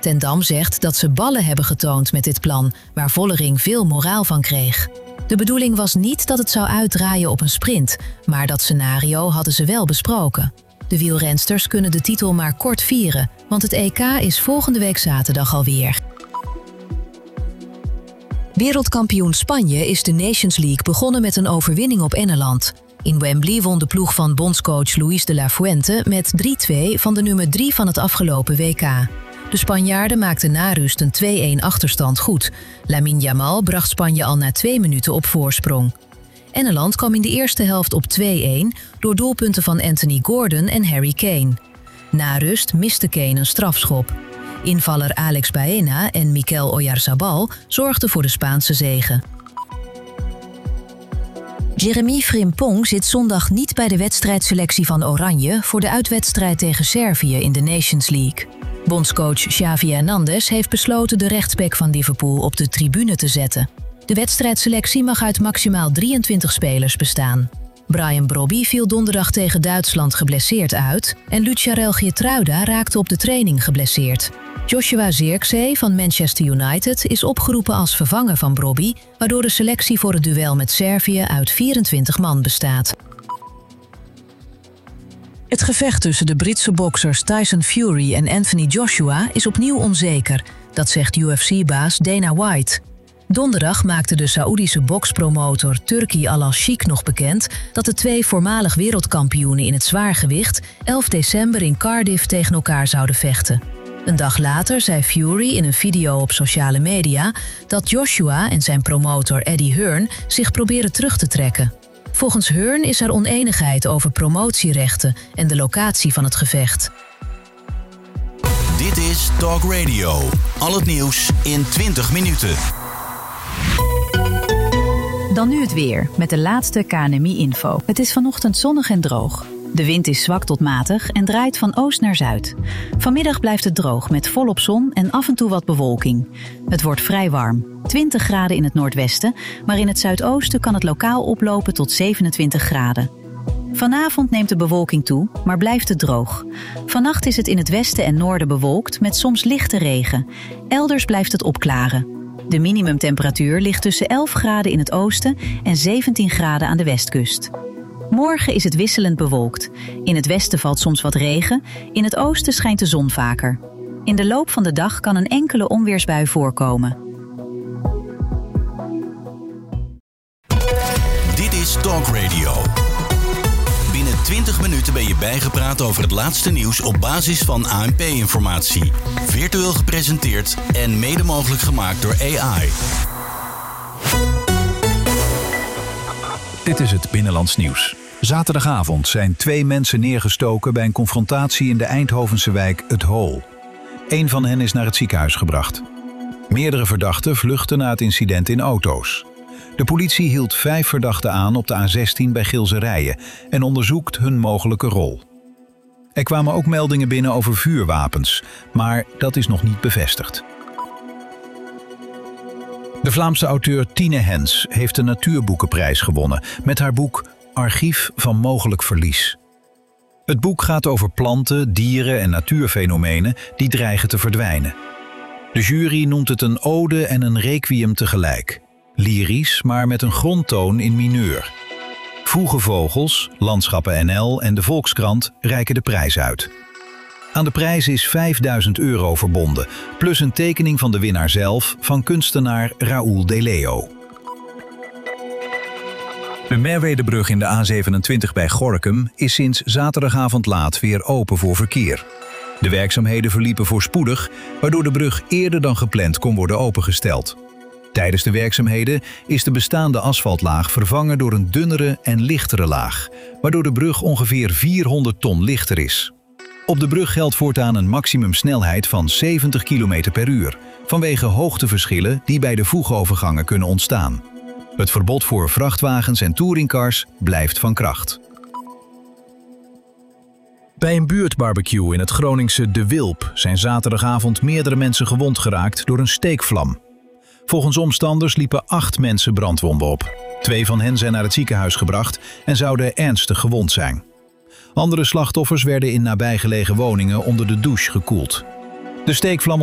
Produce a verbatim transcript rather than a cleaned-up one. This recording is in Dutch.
Ten Dam zegt dat ze ballen hebben getoond met dit plan, waar Vollering veel moraal van kreeg. De bedoeling was niet dat het zou uitdraaien op een sprint, maar dat scenario hadden ze wel besproken. De wielrensters kunnen de titel maar kort vieren, want het E K is volgende week zaterdag alweer. Wereldkampioen Spanje is de Nations League begonnen met een overwinning op Engeland. In Wembley won de ploeg van bondscoach Luis de la Fuente met drie twee van de nummer drie van het afgelopen W K. De Spanjaarden maakten na rust een twee-een achterstand goed. Lamine Yamal bracht Spanje al na twee minuten op voorsprong. Engeland kwam in de eerste helft op twee-een door doelpunten van Anthony Gordon en Harry Kane. Na rust miste Kane een strafschop. Invaller Alex Baena en Mikel Oyarzabal zorgden voor de Spaanse zege. Jeremy Frimpong zit zondag niet bij de wedstrijdselectie van Oranje voor de uitwedstrijd tegen Servië in de Nations League. Bondscoach Xavi Hernandez heeft besloten de rechtsback van Liverpool op de tribune te zetten. De wedstrijdselectie mag uit maximaal drieëntwintig spelers bestaan. Brian Brobby viel donderdag tegen Duitsland geblesseerd uit en Lucharel Geertruida raakte op de training geblesseerd. Joshua Zirkzee van Manchester United is opgeroepen als vervanger van Brobby, waardoor de selectie voor het duel met Servië uit vierentwintig man bestaat. Het gevecht tussen de Britse boksers Tyson Fury en Anthony Joshua is opnieuw onzeker, dat zegt U F C-baas Dana White. Donderdag maakte de Saoedische bokspromotor Turki Al-Sheikh nog bekend dat de twee voormalig wereldkampioenen in het zwaargewicht elf december in Cardiff tegen elkaar zouden vechten. Een dag later zei Fury in een video op sociale media dat Joshua en zijn promotor Eddie Hearn zich proberen terug te trekken. Volgens Hearn is er oneenigheid over promotierechten en de locatie van het gevecht. Dit is Talk Radio. Al het nieuws in twintig minuten. Dan nu het weer, met de laatste K N M I-info. Het is vanochtend zonnig en droog. De wind is zwak tot matig en draait van oost naar zuid. Vanmiddag blijft het droog met volop zon en af en toe wat bewolking. Het wordt vrij warm, twintig graden in het noordwesten, maar in het zuidoosten kan het lokaal oplopen tot zevenentwintig graden. Vanavond neemt de bewolking toe, maar blijft het droog. Vannacht is het in het westen en noorden bewolkt met soms lichte regen. Elders blijft het opklaren. De minimumtemperatuur ligt tussen elf graden in het oosten en zeventien graden aan de westkust. Morgen is het wisselend bewolkt. In het westen valt soms wat regen, in het oosten schijnt de zon vaker. In de loop van de dag kan een enkele onweersbui voorkomen. Dit is Talk Radio. Binnen twintig minuten ben je bijgepraat over het laatste nieuws op basis van A N P-informatie. Virtueel gepresenteerd en mede mogelijk gemaakt door A I. Dit is het Binnenlands Nieuws. Zaterdagavond zijn twee mensen neergestoken bij een confrontatie in de Eindhovense wijk Het Hol. Eén van hen is naar het ziekenhuis gebracht. Meerdere verdachten vluchten na het incident in auto's. De politie hield vijf verdachten aan op de A zestien bij Gilserijen en onderzoekt hun mogelijke rol. Er kwamen ook meldingen binnen over vuurwapens, maar dat is nog niet bevestigd. De Vlaamse auteur Tine Hens heeft de Natuurboekenprijs gewonnen met haar boek Archief van mogelijk verlies. Het boek gaat over planten, dieren en natuurfenomenen die dreigen te verdwijnen. De jury noemt het een ode en een requiem tegelijk. Lyrisch, maar met een grondtoon in mineur. Vroege Vogels, Landschappen N L en de Volkskrant reiken de prijs uit. Aan de prijs is vijfduizend euro verbonden, plus een tekening van de winnaar zelf van kunstenaar Raoul de Leo. De Merwedebrug in de A zevenentwintig bij Gorinchem is sinds zaterdagavond laat weer open voor verkeer. De werkzaamheden verliepen voorspoedig, waardoor de brug eerder dan gepland kon worden opengesteld. Tijdens de werkzaamheden is de bestaande asfaltlaag vervangen door een dunnere en lichtere laag, waardoor de brug ongeveer vierhonderd ton lichter is. Op de brug geldt voortaan een maximumsnelheid van zeventig kilometer per uur, vanwege hoogteverschillen die bij de voegovergangen kunnen ontstaan. Het verbod voor vrachtwagens en touringcars blijft van kracht. Bij een buurtbarbecue in het Groningse De Wilp zijn zaterdagavond meerdere mensen gewond geraakt door een steekvlam. Volgens omstanders liepen acht mensen brandwonden op. Twee van hen zijn naar het ziekenhuis gebracht en zouden ernstig gewond zijn. Andere slachtoffers werden in nabijgelegen woningen onder de douche gekoeld. De steekvlam